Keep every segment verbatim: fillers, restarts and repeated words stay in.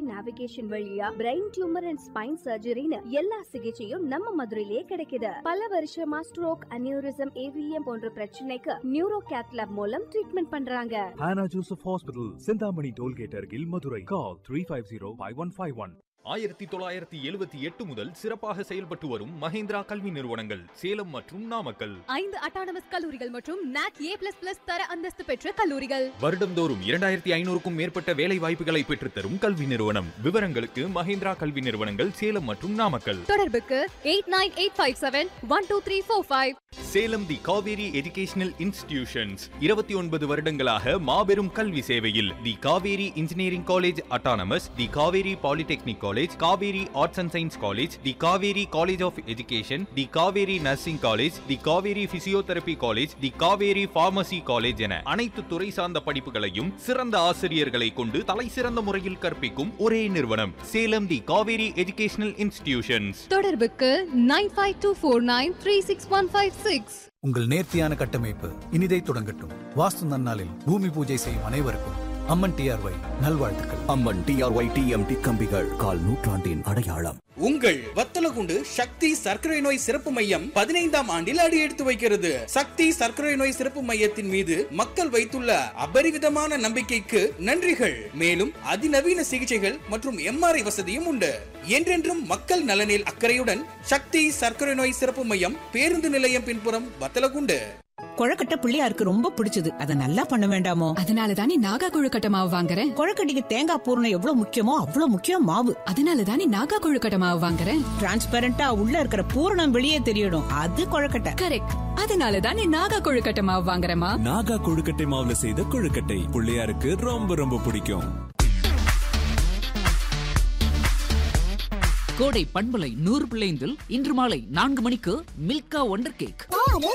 Navigation வழியா brain tumour and spine சர்ஜரின்னு எல்லா சிகிச்சையும் நம்ம மதுரையிலேயே கிடைக்குது. பல வருஷமா ஸ்ட்ரோக், அனியூரிசம், ஏவிஎம் போன்ற பிரச்சனைக்கு நியூரோ கேத் லேப் மூலம் ட்ரீட்மெண்ட் பண்றாங்க. Hannah Joseph Hospital, Chintamani tollgate அருகில், Madurai. Call three five zero five one five one. ஆயிரத்தி தொள்ளாயிரத்தி எழுபத்தி எட்டு முதல் சிறப்பாக செயல்பட்டு வரும் மஹேந்திரா கல்வி நிறுவனங்கள் சேலம் மற்றும் நாமக்கல். ஐந்து அட்டானமஸ் கல்லூரிகள் மற்றும் நாக் ஏ பிளஸ் பிளஸ் தர அந்தஸ்து பெற்ற கல்லூரிகள். வருடந்தோறும் இரண்டாயிரத்தி ஐநூறுக்கும் மேற்பட்ட வேலை வாய்ப்புகளை பெற்றுத்தரும் கல்வி நிறுவனம். விவரங்களுக்கு மஹேந்திரா கல்வி நிறுவனங்கள் சேலம் மற்றும் நாமக்கல். தொடர்புக்கு eight nine eight five seven one two three four five. Salem தி காவேரி எஜுகேஷனல் இன்ஸ்டிடியூஷன்ஸ் இருபத்தி ஒன்பது வருடங்களாக மாபெரும் கல்வி சேவையில். தி Kaveri engineering college autonomous, the Kaveri polytechnic college, Kaveri arts and science college, the Kaveri college of education, the Kaveri nursing college, the Kaveri physiotherapy college, the Kaveri pharmacy college என அனைத்து துறை சார்ந்த படிப்புகளையும் சிறந்த ஆசிரியர்களை கொண்டு தலை சிறந்த முறையில் கற்பிக்கும் ஒரே நிறுவனம் சேலம் தி காவேரி எஜுகேஷனல் இன்ஸ்டிடியூஷன்ஸ். தொடர்புக்கு nine five two four nine three six one five six. உங்கள் நேர்த்தியான கட்டமைப்பு இனிதை தொடங்கட்டும். வாஸ்து நன்னாளில் பூமி பூஜை செய்யும் அனைவருக்கும் அம்மன் டிஆர்ஒய் நல்வாழ்த்துக்கள். அம்மன் டிஆர்ஒய் டிஎம்டி கம்பிகள், கால் நூற்றாண்டின் அடையாளம். உங்கள் வத்தலகுண்டு சக்தி சர்க்கரை நோய் சிறப்பு மையம் பதினைந்தாம் ஆண்டில் அடி எடுத்து வைக்கிறது. சக்தி சர்க்கரை நோய் சிறப்பு மையத்தின் மீது மக்கள் வைத்துள்ள அபரிவிதமான நம்பிக்கைக்கு நன்றிகள். மேலும் அதிநவீன சிகிச்சைகள் மற்றும் எம்ஆர்ஐ வசதியும் உண்டு. என்றென்றும் மக்கள் நலனில் அக்கறையுடன் சக்தி சர்க்கரை நோய் சிறப்பு மையம், பேருந்து நிலையம் பின்புறம், வத்தலகுண்டு. கொழக்கட்டை பிள்ளையாருக்கு ரொம்ப பிடிச்சது, அதை நல்லா பண்ண வேண்டாமோ? அதனால தானே நாகா கொழுக்கட்டை மாவு வாங்குறேன். கொழக்கட்டைக்கு தேங்காய் பூரணம் எவ்வளவு முக்கியமோ அவ்வளவு முக்கியம் மாவு. அதனால தானே நாகா கொழுக்கட்டை மாவு வாங்குறேன். டிரான்ஸ்பரண்டா உள்ள இருக்கிற பூரணம் வெளியே தெரியணும், அது கொழக்கட்டை. கரெக்ட். அதனால தானே நாகா கொழுக்கட்டை மாவு வாங்குறேமா. நாகா கொழுக்கட்டை மாவுல செய்த கொழுக்கட்டை பிள்ளையாருக்கு ரொம்ப ரொம்ப பிடிக்கும். கோடை பண்பலை நூறு பிள்ளைந்தில் இன்று மாலை நான்கு மணிக்கு Milkha wonder cake,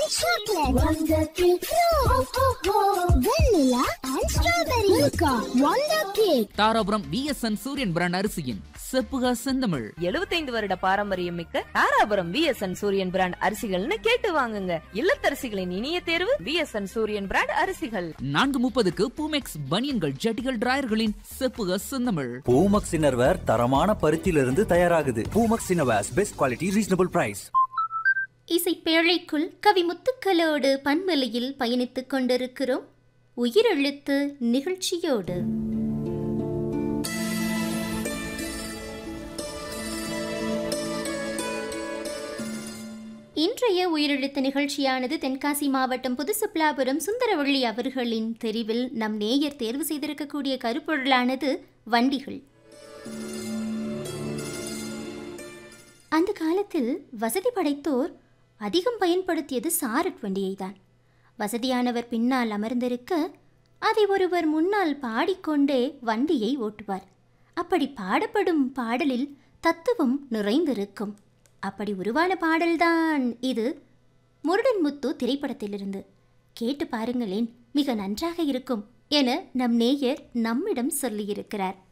Dharapuram VSN சூரியன் பிராண்ட் அரிசியின் செப்புகா செந்தமிழ். எழுபத்தைந்து வருட பாரம்பரியம் மிக்க தாராபுரம் விஎஸ்என் சூரியன் பிராண்ட் அரிசிகள்னு கேட்டு வாங்குங்க. இல்லத்தரசிகளின் இனிய தேர்வு விஎஸ்என் சூரியன் பிராண்ட் அரிசிகள். நான்கு முப்பதுக்கு பூமெக்ஸ் பனியன்கள், ஜட்டிகள், டிராயர்களின் செப்புகா செந்தமிழ். பூமெக்ஸ் இன்னர்வேர் தரமான பருத்தியிலிருந்து தயாராகுது. Boomex innerwears, best quality, reasonable price. இசை பேழைக்குள் கவிமுத்துக்களோடு பன்மலையில் பயணித்துக் கொண்டிருக்கிறோம் உயிரெழுத்து நிகழ்ச்சியோடு. இன்றைய உயிரெழுத்து நிகழ்ச்சியானது தென்காசி மாவட்டம் புதுசுப்லாபுரம் சுந்தரவள்ளி அவர்களின் தெரிவில் நம் நேயர் தேர்வு செய்திருக்கக்கூடிய கருப்பொருளானது வண்டிகள். அந்த காலத்தில் வசதி படைத்தோர் அதிகம் பயன்படுத்தியது சாரட் வண்டியை தான். வசதியானவர் பின்னால் அமர்ந்திருக்க அதை ஒருவர் முன்னால் பாடிக்கொண்டே வண்டியை ஓட்டுவார். அப்படி பாடப்படும் பாடலில் தத்துவம் நிறைந்திருக்கும். அப்படி உருவான பாடல்தான் இது. முருடன் முத்து திரைப்படத்திலிருந்து. கேட்டு பாருங்களேன், மிக நன்றாக இருக்கும் என நம் நேயர் நம்மிடம் சொல்லியிருக்கிறார்.